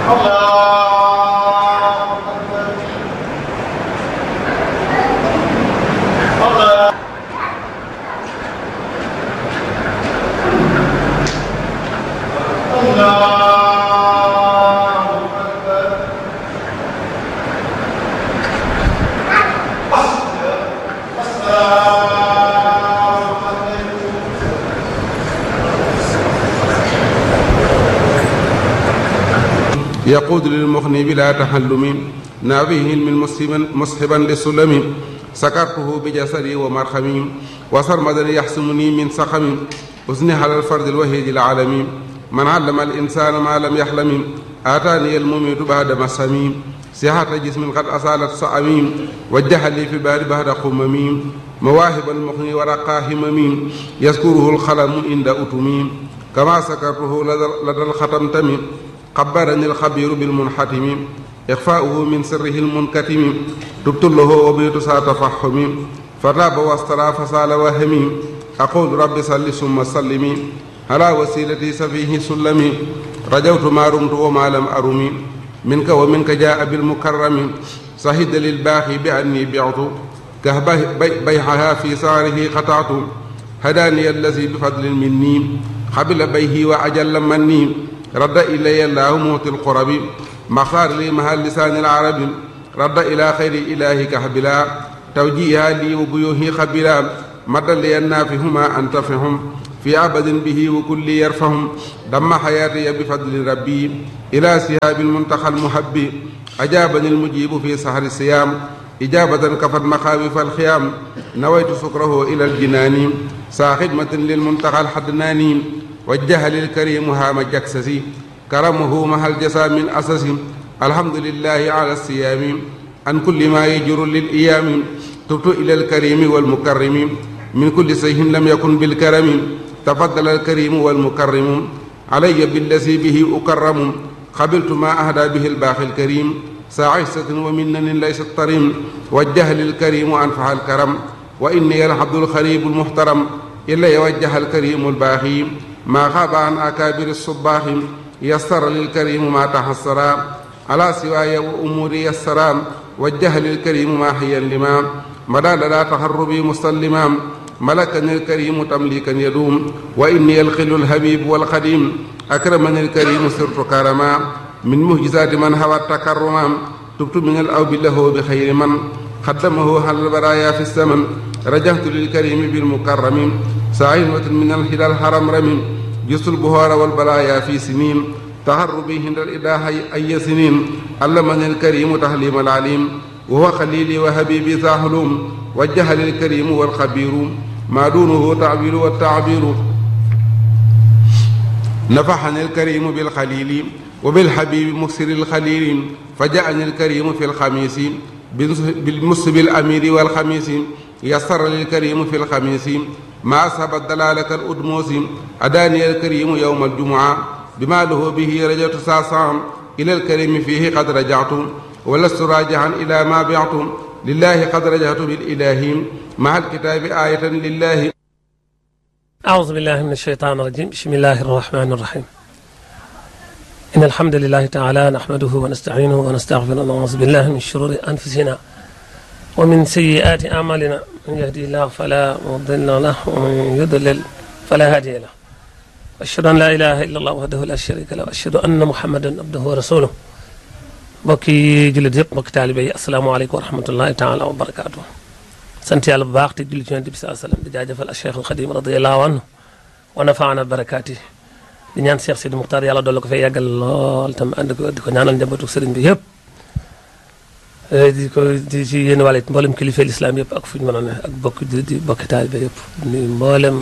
يقود للمغني بلا تحلم نابيه علم مسحبا للسلم سكرته بجسدي ومرخمي وسرمدا يحسمني من سقم أثني على الفرد الوحيد العالمي من علم الإنسان ما لم يحلم آتاني المميت بعد مسامي صحة جسم قد أصالت صأمي وجه لي في بار بعد قممي مواهب المغني ورقاه هممي يذكره الخلم عند أتمي كما سكرته لدى الختم تمي خبرني الخبير بالمنحتم إخفاؤه من سره المنكتم تبت له وبيت ساتفحم فراب واسترى فسال وهمي أقول رب صل ثم سلمي على وسيلتي سفيه سلمي رجوت ما رمت وما لم أرمي منك ومنك جاء بالمكرم صهد للباخي بأني بعت كهبه بيعها في ساره قطعت هداني الذي بفضل مني قبل بيه وأجل مني رد إلي الله موت القرب مختار لي مها لسان العرب رد إلى خير إله كهبلا توجيها لي وبيوه خبلا مد لي النافهما أنتفهم في عبد به وكل يرفهم دم حياتي بفضل ربي إلى سهاب المنتخى المحب أجابني المجيب في سهر الصيام إجابة كفت مخاوف الخيام نويت سكره إلى الجنان سا خدمة للمنتخى الحدناني وجه للكريم هام جكسسي كرمه مع الجسا من أسس الحمد لله على الصيام عن كل ما يجر للإيام تبت إلى الكريم والمكرم من كل سيه لم يكن بالكرم تفضل الكريم والمكرم علي بالذي به أكرم قبلت ما أهدى به الباقي الكريم ساعسة ومنن ليست طريم وجه للكريم أنفع الكرم وإني العبد الخريب المحترم إلا يوجه الكريم الباقي ما خاب عن أكابر الصباح يسر للكريم ما تحسرا على سواي وأموري يسرا وجه للكريم ما حيا لما مدى لدى تهربي مسلما ملكني الكريم تمليكا يدوم وإني الخل الحبيب والقديم أكرمني الكريم سرت كرما من مهجزات من هوى التكرما تبت من الأوب له بخير من خدمه على البرايا في السمن رجعت للكريم بالمكرم سعينة من الهدى الحرم رمي جس البهار والبلايا في سنين تهربي هند الإله أي سنين علمني الكريم تحليم العليم وهو خليلي وحبيبي ذا حلوم وجه للكريم والخبير ما دونه تعبير والتعبير نفحني الكريم بالخليل وبالحبيب مكسر الخليل فجاءني الكريم في الخميس بالمسب الأمير والخميس يسر للكريم في الخميس ما أصاب الدلالة الأدموس أداني الكريم يوم الجمعة بما له به رجعت ساسا إلى الكريم فيه قد رجعت ولست راجعا إلى ما بعت لله قد رجعت بالإله مع الكتاب آية لله. أعوذ بالله من الشيطان الرجيم. بسم الله الرحمن الرحيم. إن الحمد لله تعالى نحمده ونستعينه ونستغفره ونعوذ بالله من شرور أنفسنا ومن سيئات أعمالنا من يهدي الله فلا مضل له ومن يضلل فلا هادي له وأشهد أن لا إله إلا الله وحده لا شريك له وأشهد أن محمدا عبده ورسوله. mbokki jullit yëpp mbokki taalibe yi asalaamaaleykum wa rahmatullahi taala wa barakaatu. sant yàlla bu baax te julli ci Yonent bi sallallahu alayhi wa sallam di jaajëfal al Cheikh al Xadim radiyallahu anhu wa nafaana barakaati di ñaan Cheikh Sidi Muxtaar yàlla doole ko fay yàggal lool tam ànd ko di ko ñaanal njabootu sëriñ bi yëpp di ko di ci yéen wàll it mboolem kilifa lislaam yëpp ak fu ñu mën a ne ak bokki jullit yi bokki taalibe yëpp nuyu mboolem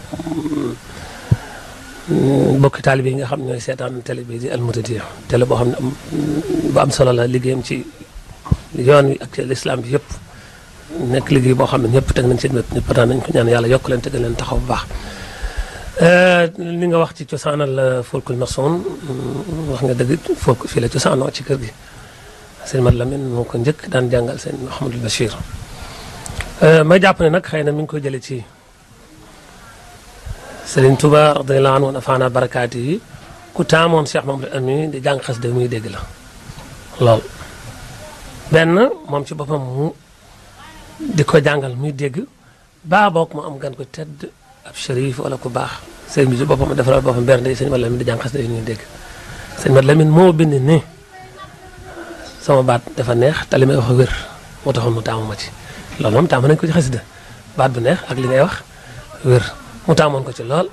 bokki taalibe yi nga xam ñooy seetaan télé bi di Al Mouridiyyah télé boo xam ne bu am solo la liggéeyam ci yoon wi ak lislaam bi yëpp nekk liggéey boo xam ne ñëpp teg nañ seen wet ñëpp daan nañ ko ñaan yàlla yokk leen tegal leen taxaw bu baax. li nga wax ci cosaanal folkul maçon wax nga dëgg folk fii la cosaanoo ci kër gi sëñ Mat Lamin moo ko njëkk daan jàngal sëñ Mouhamadul Bachir ma jàpp ne nag xëy na mi ngi koy jëlee ci Sëriñ Tuba radiyallahu anhu wa nafaana barakaati yi ku taamoon Cheikh Mamadou Amine di jàng xasida muy dégg la lool benn moom ci boppam mu di ko jàngal muy dégg baa boog mu am gan ko tedd ab shérif wala ku baax sëñ bi ci boppam defaral boppam bernde sëñ Mat Lamin di jàng xasida yi ñuy dégg sëñ Mat Lamin moo bind ni sama baat dafa neex te li may wax wér moo taxoon mu taamu ma ci loolu moom taamu nañ ko ci xasida baat bu neex ak li ngay wax wér mu taamoon ko ci lool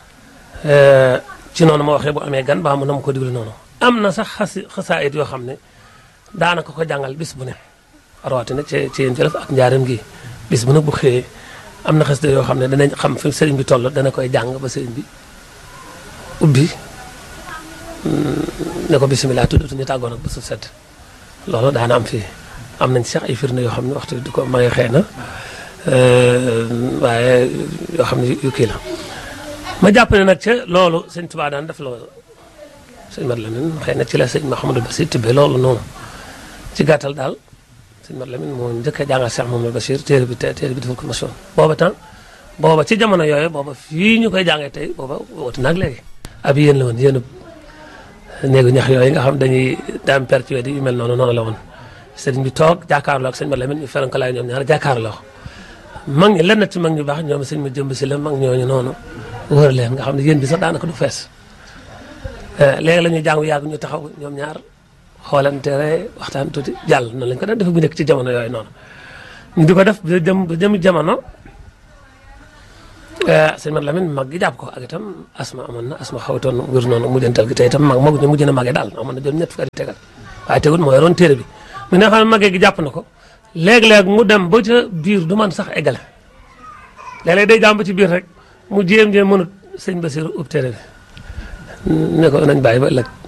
ci noonu ma waxee bu amee gan baa mu na ma ko diglu noonu am na sax xasaayit yoo xam ne daanaka ko jàngal bis bu ne rawatina ci yéen Jolof ak njaareem gi bis bu ne bu xëyee am na xasida yoo xam ne danañ xam fi sëriñ bi toll dana koy jàng ba sëriñ bi ubbi ne ko bisimilah tudd ñu tàggoon ak ba suuf sedd loolu daana am fii am nañ sax ay firnde yoo xam ne waxtu di ko maye xëy na waaye yoo xam ne yu kii la ma jàpp ne nag ca loolu sëñ Tuubaa daan def loolu sëñ Mat Lamin xëy na ci la sëñ Mahamadou Bachir tibbee loolu noonu ci gàttal daal sëñ Mat Lamin moo njëkk a jàngal Cheikh Mahamadou Bachir téere bi defal ko mosoon booba ci jamono yooyu booba fii ñu koy jàngee tey booba woote nag léegi ab yéen la woon yéen néegu ñax yooyu nga xam dañuy daam per ci yu mel noonu la woon sëriñ bi toog jàkkaarloo ak sëñ Mat Lamin ñu feranko laay ñoom ñaar jàkkaarloo mag ñi lenn ci mag ñu baax ñoom sëñ ma jëmb si la mag ñooñu noonu wër leen nga xam ne yéen bi sax daanaka du fees léegi la ñuy jàng yàgg ñu taxaw ñoom ñaar xoolante waxtaan tuuti jàll noonu lañ ko daan def bu nekk ci jamono yooyu noonu ñu di ko def ba jëm jamono sëñ Mat Lamin mag gi jàpp ko ak itam asma amoon na asma xawtoon wér noonu mujjantal gi te itam mag ñu mujj na magee daal amoon na jël ñett fukki at tegal waaye tegul moo yoroon téere bi mu ne xam ne magee gi jàpp na ko léeg-léeg mu dem ba ca biir du man sax eggale léeg-léeg day jàmm ba ci biir rek mu jéem mënut sëñ Basiru ub téere bi ne ko nañ bàyyi ba ëllëg